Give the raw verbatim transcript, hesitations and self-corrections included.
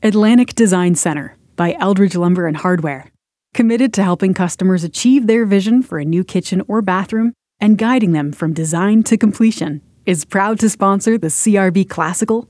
Atlantic Design Center by Eldridge Lumber and Hardware. Committed to helping customers achieve their vision for a new kitchen or bathroom and guiding them from design to completion, is proud to sponsor the C R B Classical,